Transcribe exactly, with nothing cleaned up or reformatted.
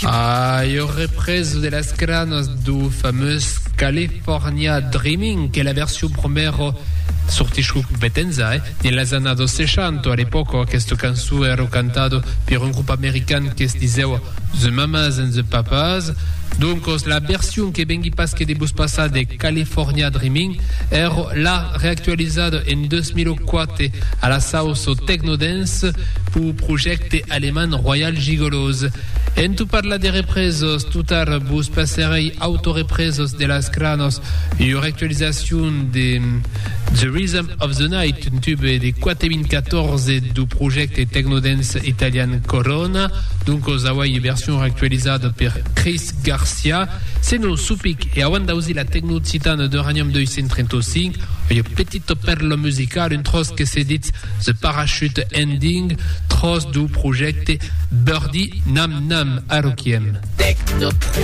Ah, io represo de las granos do fameux California Dreaming, che è la versione promero sortisce Betenza, eh? Nella anni sessanta, all'epoca, questa canzone era cantata per un gruppo americano che si diceva The Mamas and the Papas. Donc, la version che vengi pasche de bus passate de California Dreaming era la reactualizzata in duemilaquattro alla sauce Techno Dance per progetto alemán Royal Gigolos. En tu parla de represos, tutar bus passerei autorepresos de las granos e reactualizazione de The Rhythm of the Night, un tube de duemilaquattorze du progetto Techno Dance italian Corona. Donc, os awai version reactualizzata per Chris Garcia. Se no supic e avant d'ausi la techno citane de Uranium duecentotrentacinque, e petito perlo musical, un tros che se dit The Parachute Ending, tros du progetto Birdie Nam Nam Arokiem. Techno